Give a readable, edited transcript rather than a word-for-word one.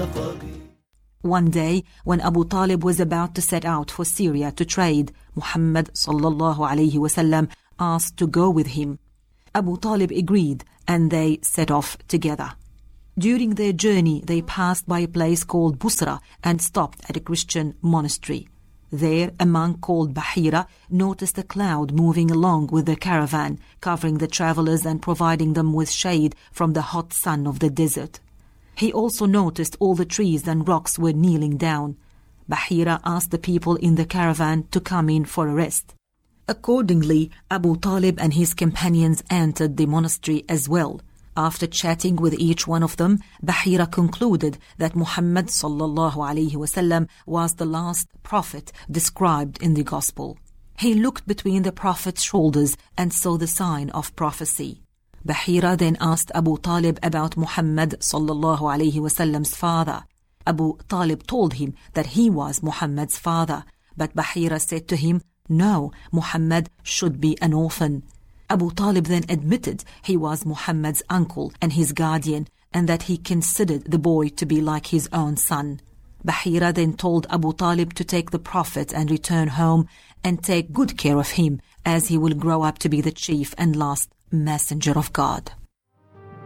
One day, when Abu Talib was about to set out for Syria to trade, Muhammad sallallahu alayhi wasallam asked to go with him. Abu Talib agreed, and they set off together. During their journey, they passed by a place called Busra and stopped at a Christian monastery. There, a monk called Bahira noticed a cloud moving along with the caravan, covering the travelers and providing them with shade from the hot sun of the desert. He also noticed all the trees and rocks were kneeling down. Bahira asked the people in the caravan to come in for a rest. Accordingly, Abu Talib and his companions entered the monastery as well. After chatting with each one of them, Bahira concluded that Muhammad sallallahu alayhi wasallam was the last prophet described in the Gospel. He looked between the prophet's shoulders and saw the sign of prophecy. Bahira then asked Abu Talib about Muhammad sallallahu alayhi wasallam's father. Abu Talib told him that he was Muhammad's father, but Bahira said to him, "No, Muhammad should be an orphan." Abu Talib then admitted he was Muhammad's uncle and his guardian, and that he considered the boy to be like his own son. Bahira then told Abu Talib to take the Prophet and return home and take good care of him, as he will grow up to be the chief and last messenger of God.